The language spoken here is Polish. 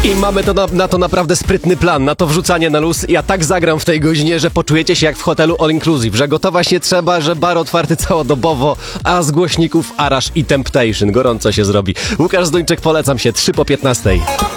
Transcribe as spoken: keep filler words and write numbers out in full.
I mamy to na, na to naprawdę sprytny plan, na to wrzucanie na luz. Ja tak zagram w tej godzinie, że poczujecie się jak w hotelu all inclusive, że gotować nie trzeba, że bar otwarty całodobowo, a z głośników Arash i Temptation. Gorąco się zrobi. Łukasz Zduńczyk, polecam się, trzy po piętnastej.